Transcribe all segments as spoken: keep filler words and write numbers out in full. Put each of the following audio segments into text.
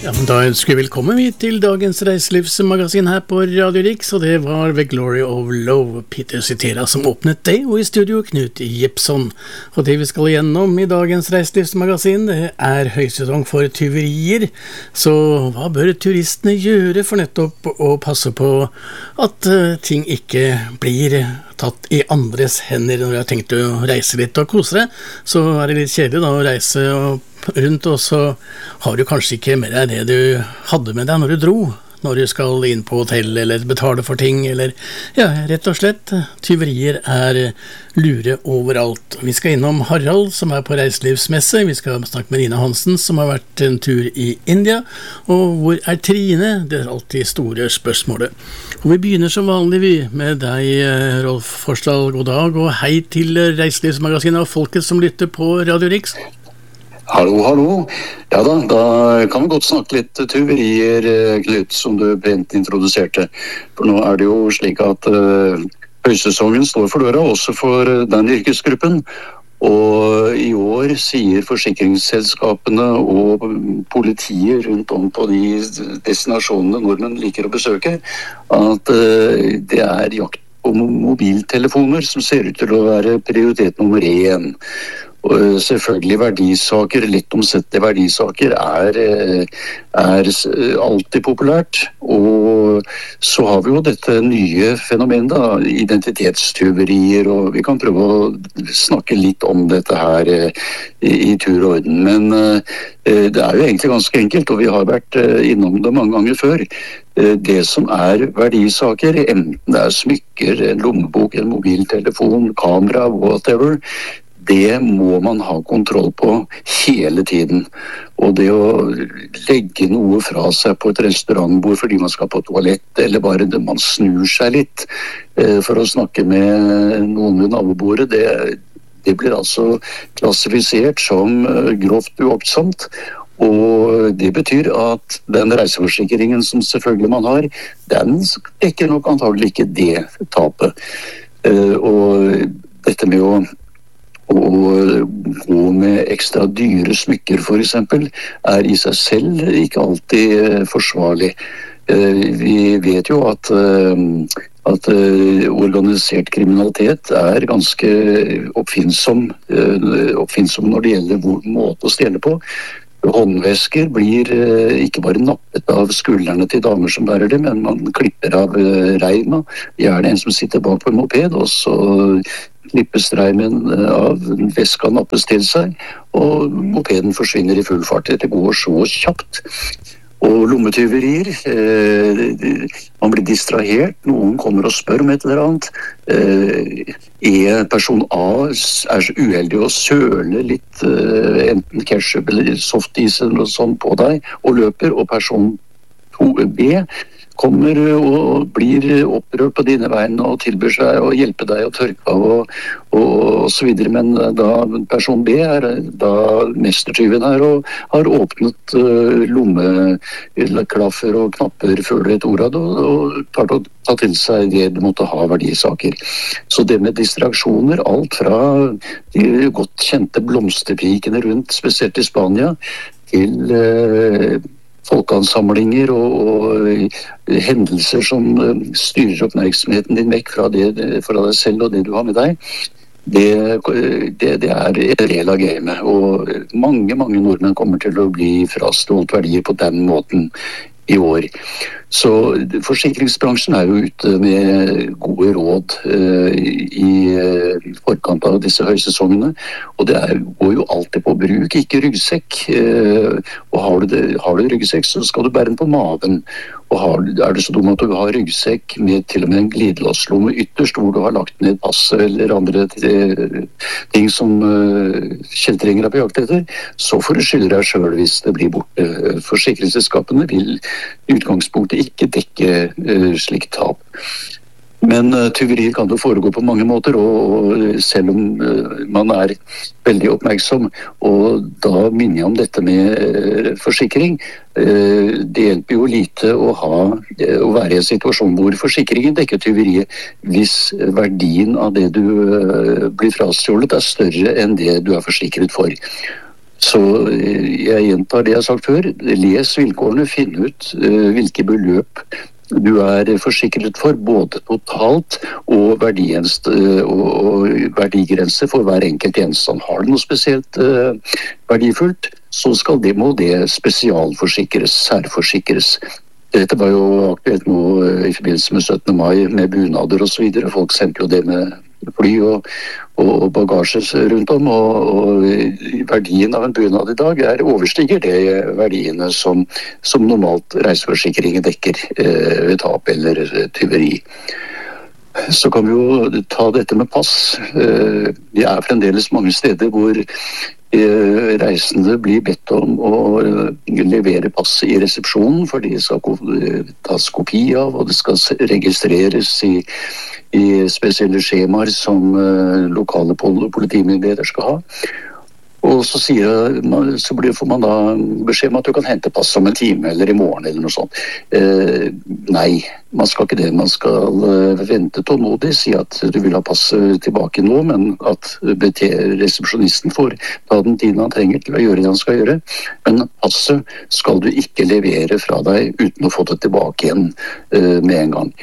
Ja, men da ønsker vi velkommen vi til dagens reiselivsmagasin her på Radio Rix, og det var The Glory of Love, Peter Cetera, som åpnet det, og i studio Knut Jepson. Og det vi skal igjennom i dagens reiselivsmagasin, det er høysesong for tyverier, så hva bør turistene gjøre for nettopp å passe på at uh, ting ikke blir tatt i andres hender når du har tenkt å reise litt og kose deg, så er det litt kjedelig da å reise og rundt, og så har du kanskje ikke med deg det du hadde med deg når du dro, når du skal inn på hotell eller betale for ting, eller ja, rett og slett, tyverier er lure overalt. Vi skal innom Harald, som er på reiselivsmesse, vi skal snakke med Nina Hansen, som har vært en tur i India, og hvor er Trine? Det er alltid store spørsmålet. Og vi begynner som vanlig vi med deg, Rolf Forsdal, god dag, og hei til reiselivsmagasinet og folket som lytter på Radio Rix. Hallo, hallo. Ja da, da kan vi godt snakke litt tyverier, Knut, som du pent introduserte. For nå er det jo slik at uh, høysesongen står for døra, også for uh, den yrkesgruppen. Og i år sier forsikringsselskapene og politiet rundt om på de destinasjonene nordmenn liker å besøke, at uh, det er jakt på mobiltelefoner som ser ut til å være prioritet nummer én. Og selvfølgelig verdisaker, lett omsettelige verdisaker er, er alltid populært, og så har vi jo dette nye fenomenet da, identitetstyverier, og vi kan prøve å snakke litt om dette her i, i tur og orden, men det er jo egentlig ganske enkelt, og vi har vært innom det mange ganger før. Det som er verdisaker, enten det er smykker, en lommebok, en mobiltelefon, kamera, whatever, det må man ha kontroll på hele tiden. Og det å legge noe fra seg på et restaurantbord fordi man skal på toalett, eller bare det man snur seg litt for å snakke med noen ved nabobordet, det, det blir altså klassifisert som grovt uaktsomt. Og det betyr at den reiseforsikringen som selvfølgelig man har, den dekker nok antagelig ikke det tapet. Og dette med å å gå med ekstra dyre smykker for eksempel, er i seg selv ikke alltid forsvarlig. Vi vet jo at, at organisert kriminalitet er ganske oppfinnsom, oppfinnsom når det gjelder hvor måte å stjele på. Håndvesker blir ikke bare nappet av skuldrene til damer som bærer det, men man klipper av reima. Gjerne en som sitter bak på en moped, og så klippes reimen av, veska nappes til seg, og mopeden forsvinner i full fart. Det går så kjapt. Og lommetyverier, eh, man blir distrahert, noen kommer og spør om et eller annet. Eh, er person A er så uheldig å søle litt, eh, enten ketchup eller softis eller noe sånt på deg, og løper, og person to B kommer og blir opprørt på dine vegne og tilbyr seg å hjelpe deg å tørke av og, og, og så videre, men da person B er da mestertyven her og har åpnet uh, lommeklaffer og knapper før det et ordet og, og tar til, tar til seg det du måtte ha verdisaker. Så det med distraksjoner, alt fra de godt kjente blomsterpikene rundt, spesielt i Spania, til uh, folkeansamlinger og, og hendelser som styrer oppmerksomheten din vekk fra, det, fra deg selv og det du har med deg, det, det, det er en del av gamet. Og mange, mange nordmenn kommer til å bli frastjålet verdier på den måten i år. Så forsikringsbransjen er jo ute med gode råd uh, i uh, forkant av disse høysesongene, og det er, går jo alltid på bruk, ikke ryggsekk. Uh, og har du, det, har du ryggsekk, så skal du bære den på maven. Og har, er det så dum at du har ryggsekk med til og med en glidelåslomme ytterst, hvor du har lagt ned passe eller andre uh, ting som uh, kjeltringer er på jakt etter, så får du skylde deg selv hvis det blir borte. Forsikringsselskapene vil i utgangspunktet ikke dekke uh, slikt tap. Men uh, tyverier kan jo foregå på mange måter, og, og selv om uh, man er veldig oppmerksom, og da minner jeg om dette med uh, forsikring. Uh, det hjelper jo lite å, ha, uh, å være i en situasjon hvor forsikringen dekker tyveriet hvis verdien av det du uh, blir frastjålet er større enn det du er forsikret for. Så jeg gjentar det jeg har sagt før. Les vilkårene, finn ut hvilke beløp du er forsikret for, både totalt og, og, og verdigrense for hver enkelt gjenstand. Har du noe spesielt uh, verdifullt, så skal det, må det spesialforsikres, særforsikres. Dette var jo aktuelt nå i forbindelse med syttende mai med bunader og så videre. Folk sendte jo det med fly og, og bagasje rundt om, og, og verdien av en bunad i dag er overstiger det verdiene som, som normalt reiseforsikringen dekker eh, ved tap eller tyveri. Så kan vi jo ta dette med pass. Eh, det er fremdeles mange steder hvor reisende blir bedt om å levere passet i resepsjonen, for det skal tas kopi av, og det skal registreres i, i spesielle skjemaer som lokale politimyndigheter skal ha. Og så, sier, så blir, får man da beskjed om at du kan hente pass om en time eller i morgen eller noe sånt. Eh, nei, man skal ikke det. Man skal eh, vente tålmodig, si at du vil ha passet tilbake nå, men at B T-resepsjonisten får ta den tiden han trenger til å gjøre det han skal gjøre. Men passet skal du ikke levere fra deg uten å få det tilbake igjen eh, med en gang.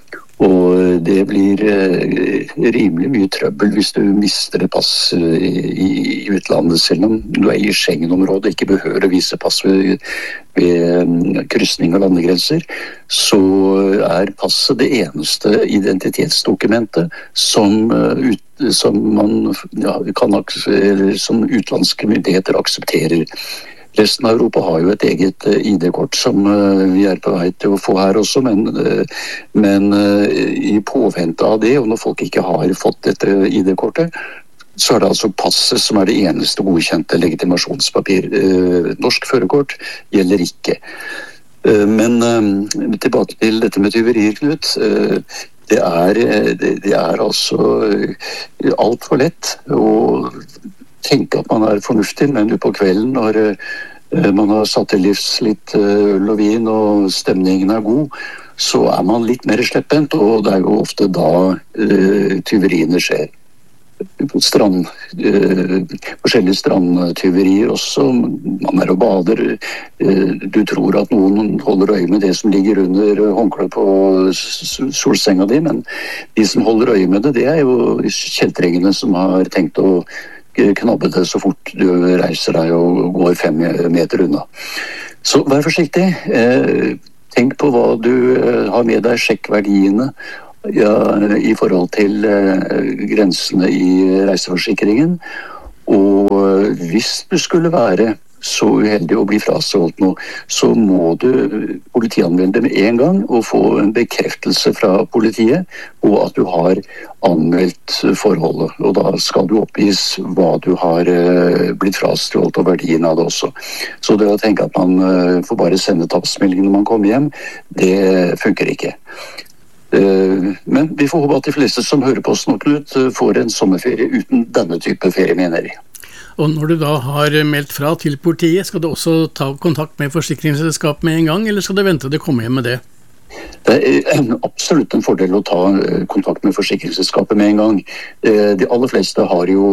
Og det blir eh, rimelig mye trøbbel hvis du mister et pass eh, i, i utlandet, selv om du er i Schengen-området og ikke behøver å vise pass ved, ved kryssning av landegrenser, så er passet det eneste identitetsdokumentet som, uh, ut, som, man, ja, kan, som utenlandske myndigheter aksepterer. Resten av Europa har jo et eget I D-kort som vi er på vei til å få her også, men, men i påvente av det, og når folk ikke har fått dette I D-kortet, så er det altså passet som er det eneste godkjente legitimasjonspapir. Norsk førerkort gjelder ikke. Men tilbake til dette med tyverier, Knut. Det er, det er altså alt for lett å tenke at man er fornuftig, men på kvelden når uh, man har satt til livs litt uh, øl og vin og stemningen er god, så er man litt mer sleppent, og det er jo ofte da uh, tyveriene skjer. Strand, uh, forskjellige strandtyverier også. Man er og bader. Uh, du tror at noen holder øye med det som ligger under håndkleet på solsenga di, men de som holder øye med det, det er jo kjeltringene som har tenkt å knabbe det så fort du reiser deg og går fem meter unna. Så vær forsiktig. Eh, tenk på hva du eh, har med deg, sjekk verdiene ja, i forhold til eh, grensene i reiseforsikringen. Og hvis du skulle være så uheldig å bli frastjålet noe, så må du politianmelde det med en gang og få en bekreftelse fra politiet på at du har anmeldt forholdet. Og da skal du oppgis hva du har blitt frastjålet og verdien av det også. Så det å tenke at man får bare sende tapsmelding når man kommer hjem, det funker ikke. Men vi får håpe at de fleste som hører på oss nå, Knut, får en sommerferie uten denne type ferie, mener jeg. Og når du da har meldt fra til politiet, skal du også ta kontakt med forsikringsselskap med en gang, eller skal du vente til å komme hjem med det? Det er absolutt en fordel å ta kontakt med forsikringsselskapet med en gang. De aller fleste har jo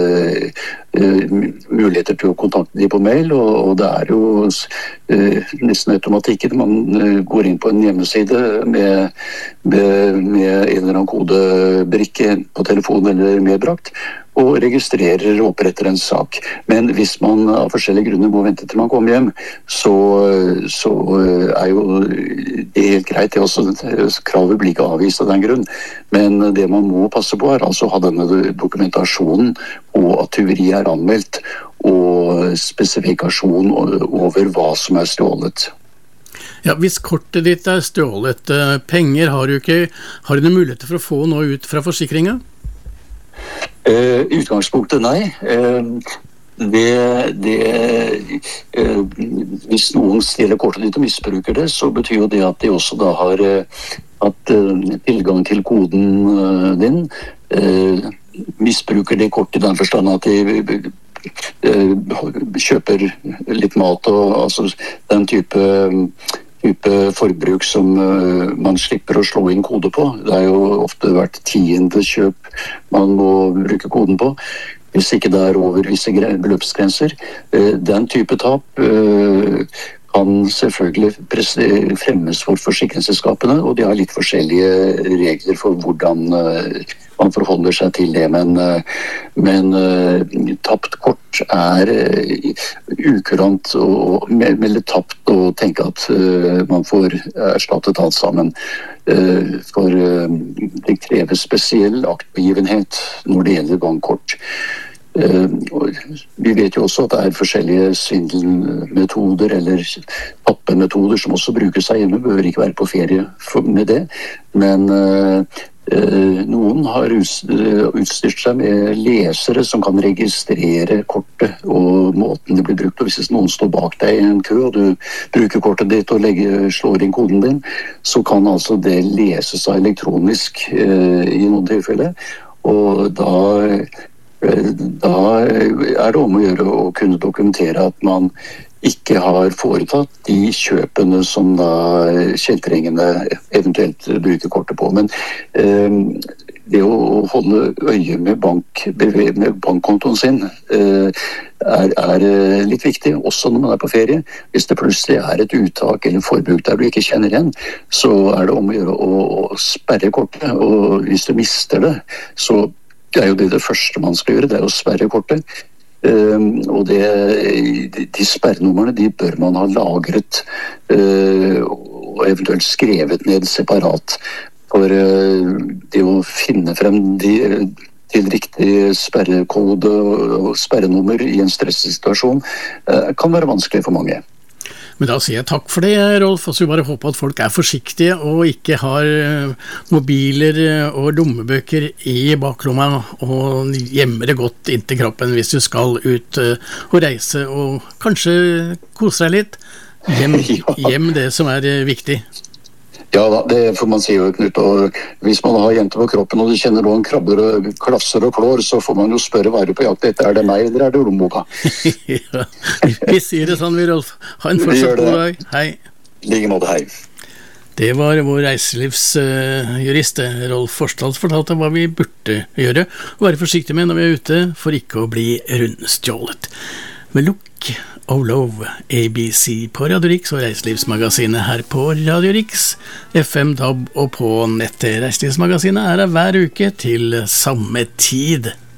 muligheter til å kontakte de på mail, og det er jo nesten automatikk. Man går inn på en hjemmeside med, med, med en eller annen kodebrikke på telefonen eller medbrakt, og registrerer og oppretter en sak. Men hvis man av forskjellige grunner må vente til man kommer hjem, så, så er jo det helt greit. Det også, kravet blir ikke avvist av den grunn. Men det man må passe på er altså å ha denne dokumentasjonen på at tyveri er anmeldt, og spesifikasjon over hva som er stjålet. Ja, hvis kortet ditt er stjålet, penger har du ikke, har du noen muligheter for å få noe ut fra forsikringen? Uh, utgangspunktet nei. Uh, det, det, uh, hvis noen stjeler kortet ditt og misbruker det, så betyr jo det at de også da har uh, hatt uh, tilgang til koden uh, din. Uh, misbruker det kortet i den forstand at de uh, kjøper litt mat og altså den type type forbruk som uh, man slipper å slå inn kode på. Det er jo ofte hvert tiende kjøp man må bruke koden på. hvis ikke det er over visse beløpsgrenser. Den type tap kan selvfølgelig fremmes for forsikringsselskapene, og de har litt forskjellige regler for hvordan man forholder seg til det, men, men tapt kort er ukurant å melde tapt og tenke at man får erstattet alt sammen. For det krever spesiell aktbegivenhet når det gjelder bankkort. Vi vet jo også at det er forskjellige svindelmetoder eller tappemetoder som også brukes her hjemme. Bør ikke være på ferie med det, men noen har utstyrt seg med lesere som kan registrere kortet og måten det blir brukt. Og hvis noen står bak deg i en kø og du bruker kortet ditt og legger, slår inn koden din, så kan altså det leses av elektronisk i noen tilfeller. Og da Da er det om å gjøre å kunne dokumentere at man ikke har foretatt de kjøpene som da kjeltringene eventuelt bruker kortet på. Men eh, det å holde øye med, bank, med bankkontoen sin eh, er, er litt viktig, også når man er på ferie. Hvis det plutselig er et uttak eller forbruk der du ikke kjenner igjen, så er det om å gjøre å, å sperre kortet. Og hvis du mister det, så det er jo det, det første man skal gjøre, det er å sperre kortet. Um, og det, de, de sperrenumrene, de bør man ha lagret uh, og eventuelt skrevet ned separat. For uh, det å finne frem de, til riktig sperrekode og sperrenummer i en stressituasjon uh, kan være vanskelig for mange. Men da sier jeg takk for det, Rolf, og så bare håper at folk er forsiktige og ikke har mobiler og lommebøker i baklomma og gjemmer det godt inntil kroppen hvis du skal ut og reise og kanskje kose deg litt. Gjem, gjem det som er viktig. Ja, det får man si jo, Knut, og hvis man har jenter på kroppen og du kjenner noen krabber og klafser og klår, så får man jo spørre hva er du på jakt etter, er det meg eller er det lommeboka? Ja, vi sier det sånn, vi, Rolf. Ha en fortsatt god dag. Hei. Like måte, hei. Det var vår reiselivsjurist, uh, Rolf Forstad, fortalte hva vi burde gjøre, og være forsiktige med når vi er ute, for ikke å bli rundstjålet. Med Look of Love, A B C på Radio Riks og Reiselivsmagasinet her på Radio Riks, F M, D A B og på nettet. Reiselivsmagasinet er her hver uke til samme tid.